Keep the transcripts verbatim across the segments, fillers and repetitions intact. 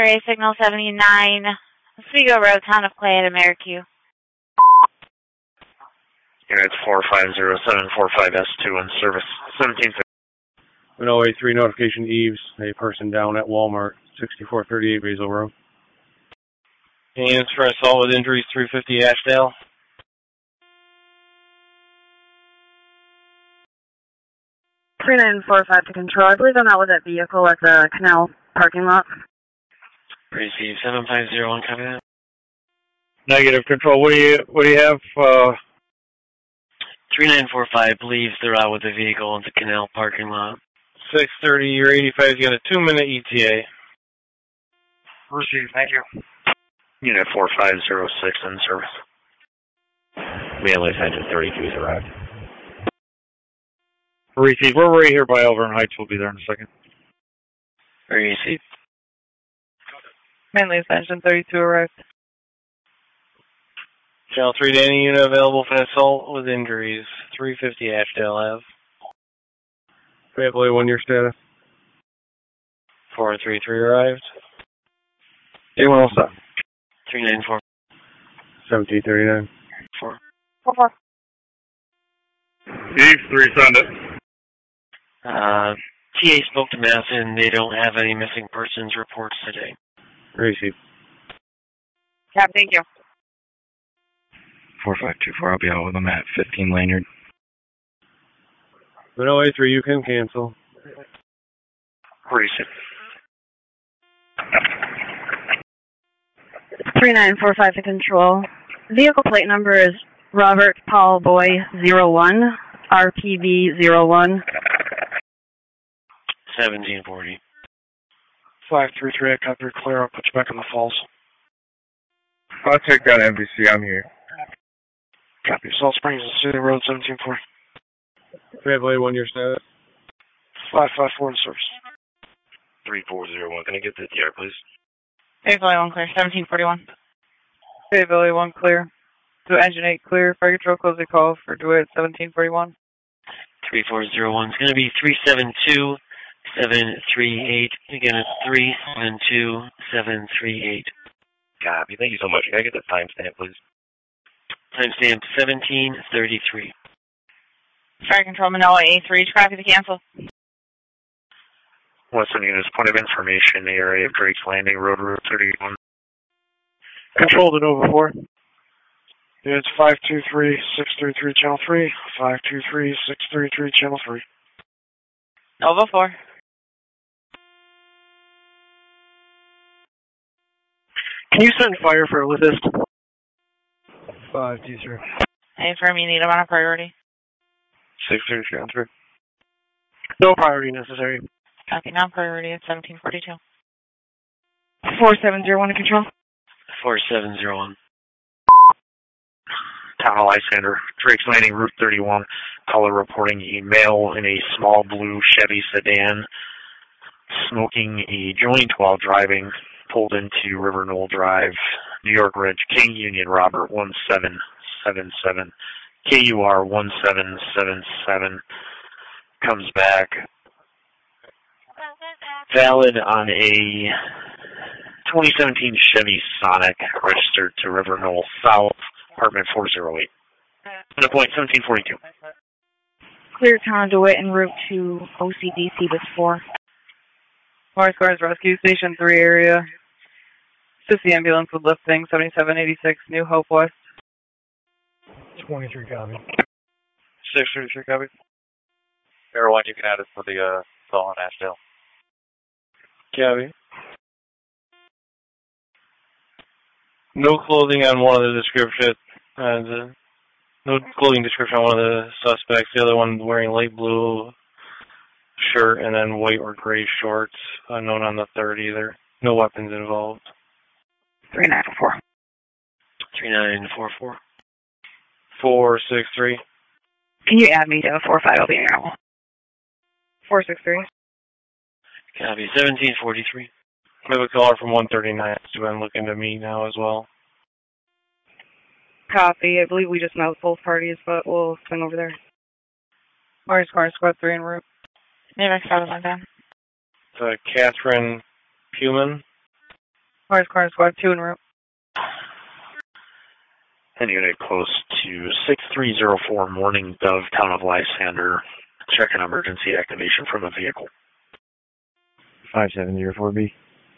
Area Signal seventy-nine, Oswego Road, Town of Clay at Americu. Unit four five zero seven four five S two in service, seventeen fifty. oh eight three notification Eves, a person down at Walmart, sixty-four thirty-eight Basil Road. Units for assault with injuries, three fifty Ashdale. three nine four five to control. I believe I'm out with that vehicle at the canal parking lot. Receive seven five zero one, copy that. Negative control. What do you what do you have? Uh, three nine four five believes they're out with the vehicle at the canal parking lot. six thirty, your eighty-five's got a two minute E T A. Receive, thank you. Unit four five zero six in service. Manly Engine thirty-two has arrived. Receive, we're right here by Elvern Heights. We'll be there in a second. Receive. Manly Engine thirty-two arrived. Channel three to any unit available for assault with injuries, three fifty Ashdale Ave. Family one, your status. four three three arrived. Anyone else up? three nine four. seventeen thirty-nine. four. four four. Eve, three, send it. Uh, T A spoke to Madison. They don't have any missing persons reports today. Receive. Yeah, thank you. four five two four, I'll be out with them at fifteen Lanyard. oh eight three, you can cancel. Receive. three nine four five to control. Vehicle plate number is Robert Paul Boy zero one, R P V zero one. seventeen forty. five three three, I copy your clear. I'll put you back in the falls. I'll take that N B C, I'm here. Copy. Salt Springs and City Road, seventeen forty. Family one, your status. five five four in service. three four zero one, can I get the D R, please? Fayetteville one clear, seventeen forty-one. Fayetteville one clear. To Engine eight clear. Fire control closing call for DeWitt seventeen forty-one. three four zero one is going to be three seven two seven three eight. Again, it's three seven two seven three eight. Copy, thank you so much. Can I get the timestamp, please? Timestamp seventeen thirty-three. Fire control Manoa A three, traffic to cancel. Western Units, point of information, the area of Drake's Landing, Road Route thirty-one. Control to Nova four. It's five two three six three three, channel three. five two three six three three, channel three. Nova four. Can you send fire for Elithist? five two three. Any firm you need them on a priority? six three, channel three. No priority necessary. Copy, non-priority at seventeen forty-two. four seven zero one to control. four seven zero one. Town Hall Lysander, Drake's Landing, Route thirty-one. Caller reporting a male in a small blue Chevy sedan smoking a joint while driving, pulled into River Knoll Drive, New York Ridge, King Union, Robert one seven seven seven, K U R one seven seven seven, comes back valid on a twenty seventeen Chevy Sonic, registered to River Knoll South, apartment four oh eight. On point seventeen forty-two. Clear town of DeWitt en route to O C D C with four. Morris Cars Rescue Station three area. Assist the ambulance with lifting, seventy-seven eighty-six, New Hope West. twenty-three copy. six thirty-three copy. Air one, you can add it for the uh, call on Ashdale. Copy. No clothing on one of the description. Uh, the, no clothing description on one of the suspects. The other one wearing light blue shirt and then white or gray shorts. Unknown on the third either. No weapons involved. three nine four four. three nine four four. four six three. Can you add me to four five? I'll be in your four six three. Copy. seventeen forty-three. We have a caller from one thirty-nine who's been looking to me now as well. Copy. I believe we just met with both parties, but we'll swing over there. Morris Cars Squad three en route. Never started like that. Uh, Catherine Puman. Morris Corner Squad two en route. And unit close to six three zero four Morning Dove, Town of Lysander. Check an emergency activation from a vehicle. five seven zero four B.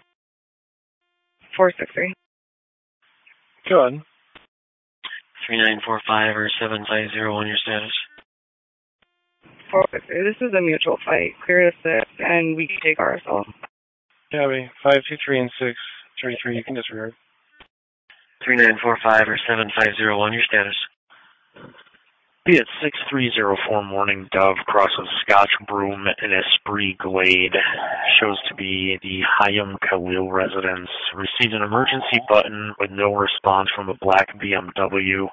four six three. Go ahead. three nine four five or seven five zero one, your status. four six three. This is a mutual fight. Clear to six, and we can take R S L. Copy. five two three and six three three, you can disregard. three nine four five or seven five zero one, your status. Be at six three zero four Morning Dove, cross of Scotch Broom and Esprit Glade. Shows to be the Hayam Khalil residence. Received an emergency button with no response from a black B M W.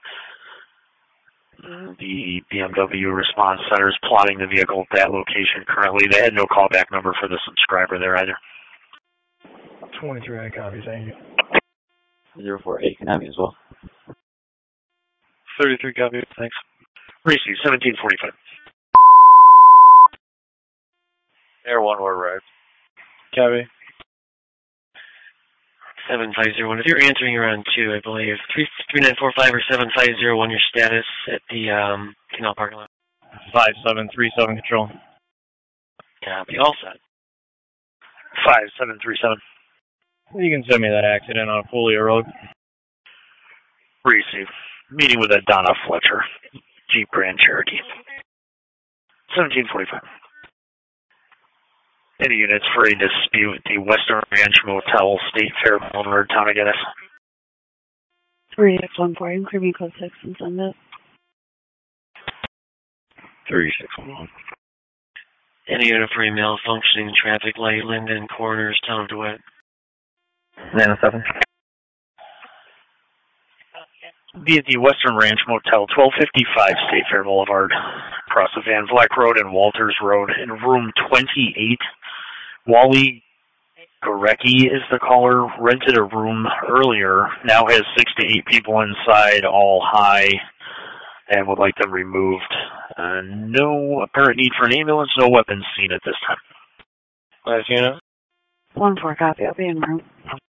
The B M W response center is plotting the vehicle at that location currently. They had no callback number for the subscriber there either. twenty-three, I copy, thank you. zero four eight, can have you as well. thirty-three, copy, thanks. Receive seventeen forty-five. Air one, we're arrived. Copy. seven five zero one. If you're answering, you're on two, I believe. three nine four five or seven five zero one, your status at the um, Canal parking lot. five seven three seven control. Copy. All set. five seven three seven. You can send me that accident on Folio Road. Receive. Meeting with a Donna Fletcher, Jeep Grand Cherokee. seventeen forty-five. Any units for a dispute at the Western Ranch Motel, State Fair Boulevard, Town of Guinness. three six one four, including code six and send it. three six one one. Any unit for a malfunctioning traffic light, Linden Corners, Town of DeWitt. nine oh seven. Be at the Western Ranch Motel, twelve fifty-five State Fair Boulevard, across of Van Vleck Road and Walters Road, in room twenty-eight. Wally Gorecki is the caller. Rented a room earlier. Now has six to eight people inside, all high, and would like them removed. Uh, no apparent need for an ambulance. No weapons seen at this time. Last unit. one four, copy. I'll be en route.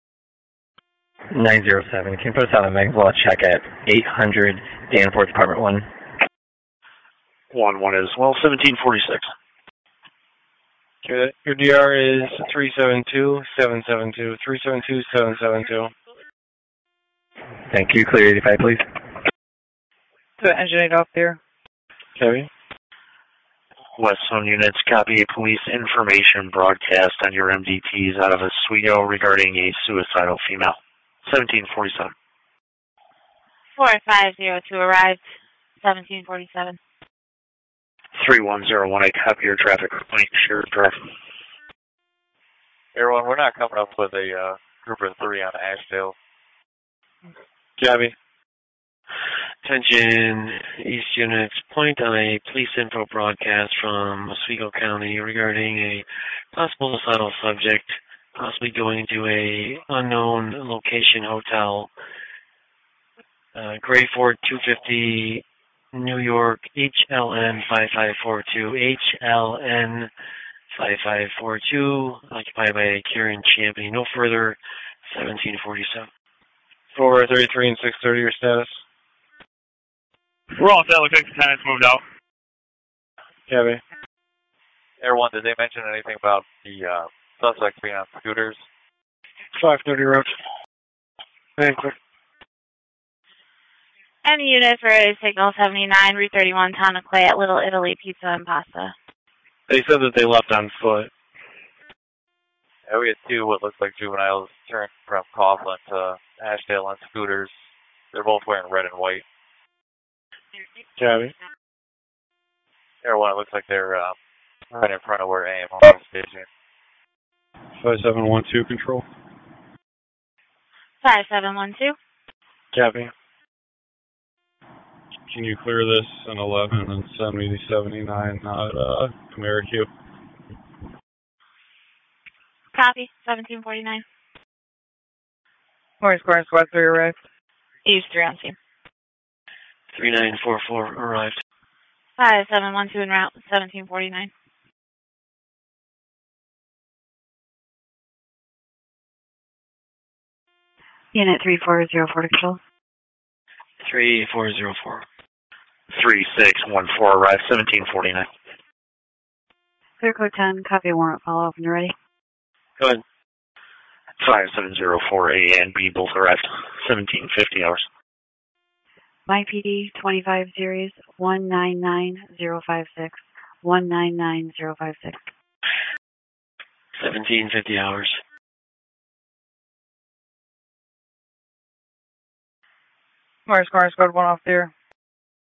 nine zero seven. Can you put us on a Maxwell check at eight hundred Danforth, Department one? one one as well, seventeen forty-six. Okay, your D R is three seven two seven seven two. three seven two seven seven two. Thank you. Clear eighty-five, please. The engine eight off there. Copy. West Zone units, copy a police information broadcast on your M D Ts out of Oswego regarding a suicidal female. seventeen forty-seven. four five zero two arrived. seventeen forty-seven. three one zero one, I copy your traffic complaint. Sheriff Drive. Everyone, we're not coming up with a uh, group of three on Ashdale. Copy. Attention, East Units, point on a police info broadcast from Oswego County regarding a possible suicidal subject possibly going to a unknown location hotel. Uh, Gray Ford two fifty, New York, H L N five five four two, H L N five five four two, occupied by Kieran Champney. No further, seventeen forty-seven. four thirty-three and six thirty, your status. We're all set. Looks like the tenant's moved out. Copy. Everyone, did they mention anything about the uh, suspects being on scooters? five thirty road. Thank you. Any unit for a signal seventy-nine, Route thirty-one, Town of Clay at Little Italy Pizza and Pasta. They said that they left on foot. Yeah, we had two what looks like juveniles turned from Coughlin to Ashdale on scooters. They're both wearing red and white. Copy. Everyone, it looks like they're uh, right in front of where A M R is stationed. five seven one two, control. five seven one two. Copy. Can you clear this in eleven and send me the seventy-nine, not uh, Americu? Copy, seventeen forty-nine. Morris Corner Squad three arrived. East three on scene. three nine four four arrived. five seven one two en route, seventeen forty-nine. Unit three four zero four to control. three four zero four. three six one four, arrive seventeen forty-nine. Clear code ten, copy warrant follow-up when you're ready. Go ahead. five seven zero four A and B both arrived seventeen fifty hours. My P D twenty-five series one nine nine zero five six. one nine nine zero five six. seventeen fifty hours. Morris Morris code one off there.